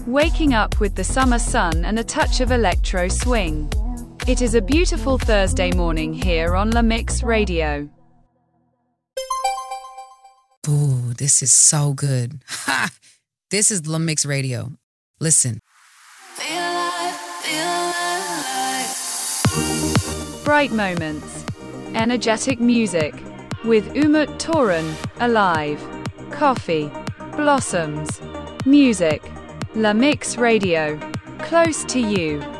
waking up with the summer sun and a touch of electro swing. It is a beautiful Thursday morning here on La Mix Radio. Ooh, this is so good. Ha! This is La Mix Radio. Listen. Bright moments. Energetic music. With Umut Toran, Alive. Coffee. Blossoms. Music. La Mix Radio. Close to you.